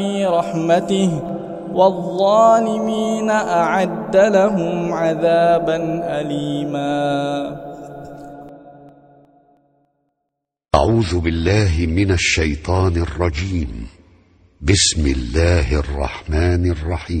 رحمته والظالمين أعد لهم عذابا أليما. أعوذ بالله من الشيطان الرجيم. بسم الله الرحمن الرحيم.